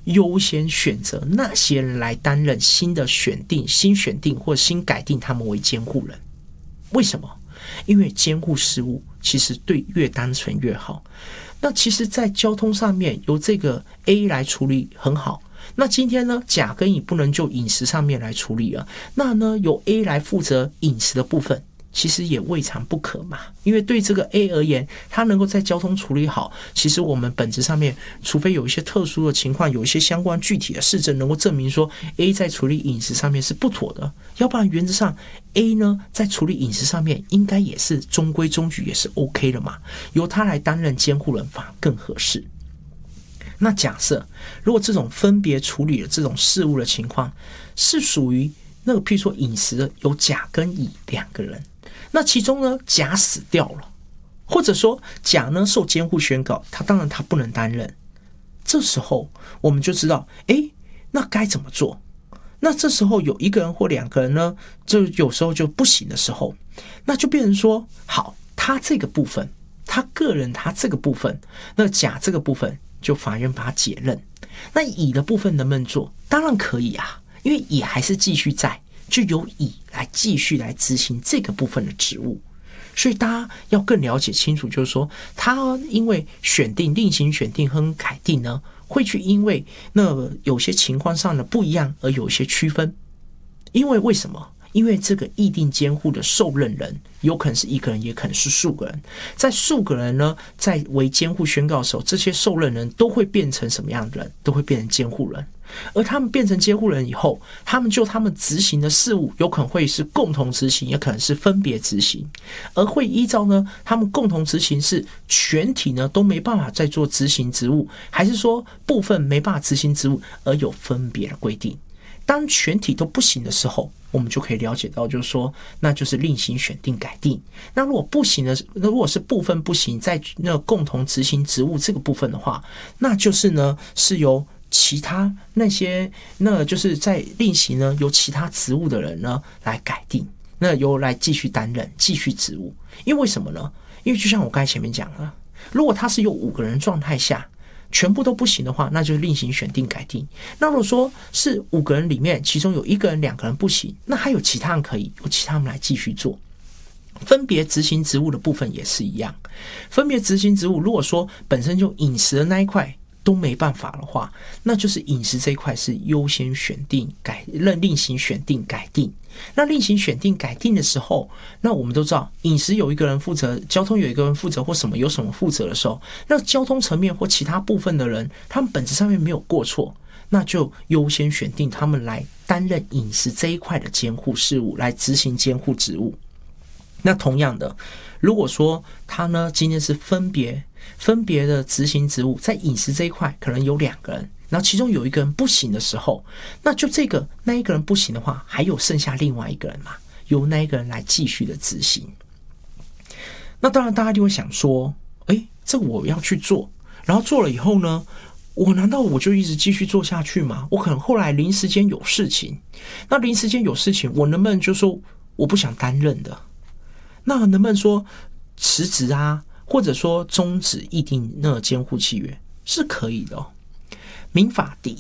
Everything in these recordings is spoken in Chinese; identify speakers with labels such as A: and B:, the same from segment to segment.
A: 优先选择那些人来担任新选定或新改定他们为监护人。为什么？因为监护事务其实对越单纯越好。那其实在交通上面由这个 A 来处理很好，那今天呢甲跟乙不能就饮食上面来处理了，那呢由 A 来负责饮食的部分，其实也未尝不可嘛。因为对这个 A 而言，他能够在交通处理好，其实我们本质上面除非有一些特殊的情况，有一些相关具体的事证能够证明说 A 在处理饮食上面是不妥的，要不然原则上 A 呢在处理饮食上面应该也是中规中矩，也是 OK 的嘛，由他来担任监护人反而更合适。那假设如果这种分别处理的这种事务的情况是属于那个譬如说饮食的有甲跟乙两个人，那其中呢甲死掉了，或者说甲呢受监护宣告，当然他不能担任，这时候我们就知道那该怎么做。那这时候有一个人或两个人呢，就有时候就不行的时候，那就变成说好，他这个部分他个人他这个部分，那甲这个部分就法院把它解任。那乙的部分能不能做？当然可以啊，因为乙还是继续在，就由乙来继续来执行这个部分的职务。所以大家要更了解清楚，就是说他因为另行选定和改定呢，会去因为那有些情况上的不一样而有一些区分。因为为什么？因为这个议定监护的受任人有可能是一个人，也可能是数个人。在数个人呢，在为监护宣告的时候，这些受任人都会变成什么样的人？都会变成监护人。而他们变成监护人以后，他们执行的事务有可能会是共同执行，也可能是分别执行，而会依照呢他们共同执行是全体呢都没办法再做执行职务，还是说部分没办法执行职务而有分别的规定。当全体都不行的时候，我们就可以了解到，就是说那就是另行选定改定。那如果不行的，如果是部分不行，在那共同执行职务这个部分的话，那就是呢是由其他那些就是在另行呢由其他职务的人呢来改定，那由来继续担任继续职务。因为什么呢？因为就像我刚才前面讲了，如果他是有5个人状态下全部都不行的话，那就是另行选定改定。那如果说是5个人里面其中有1个人2个人不行，那还有其他人可以由其他人来继续做。分别执行职务的部分也是一样，分别执行职务如果说本身就饮食的那一块都没办法的话，那就是饮食这一块是优先选定另行选定改定。那另行选定改定的时候，那我们都知道饮食有一个人负责，交通有一个人负责，或什么有什么负责的时候，那交通层面或其他部分的人他们本质上面没有过错，那就优先选定他们来担任饮食这一块的监护事务，来执行监护职务。那同样的，如果说他呢今天是分别的执行职务，在饮食这一块可能有2个人，然后其中有1个人不行的时候，那就那一个人不行的话，还有剩下另外1个人嘛，由那一个人来继续的执行。那当然大家就会想说，这个我要去做，然后做了以后呢，我难道我就一直继续做下去吗？我可能后来临时间有事情，那临时间有事情，我能不能就说我不想担任的？那能不能说辞职啊，或者说终止议定那监护契约？是可以的哦。民法第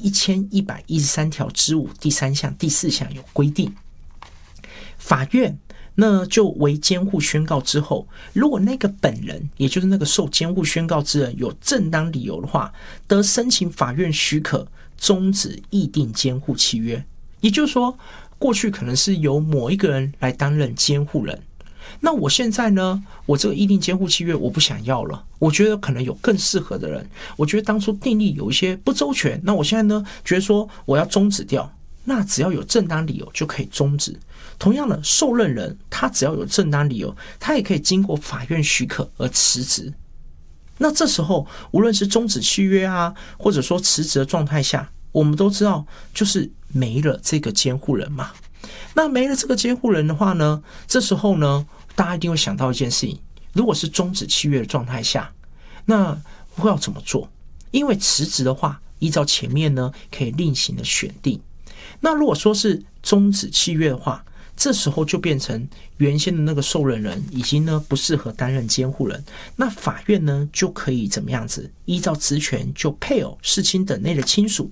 A: 1113条之5第3项第4项有规定，法院那就为监护宣告之后，如果那个本人，也就是那个受监护宣告之人有正当理由的话，得申请法院许可终止议定监护契约。也就是说，过去可能是由某一个人来担任监护人，那我现在呢，我这个议定监护契约我不想要了，我觉得可能有更适合的人，我觉得当初订立有一些不周全，那我现在呢觉得说我要终止掉，那只要有正当理由就可以终止。同样的，受任人他只要有正当理由，他也可以经过法院许可而辞职。那这时候无论是终止契约啊，或者说辞职的状态下，我们都知道就是没了这个监护人嘛。那没了这个监护人的话呢，这时候呢大家一定会想到一件事情，如果是终止契约的状态下，那会要怎么做？因为辞职的话，依照前面呢可以另行的选定。那如果说是终止契约的话，这时候就变成原先的那个受任人已经呢不适合担任监护人，那法院呢就可以怎么样子，依照职权就配偶、世亲等内的亲属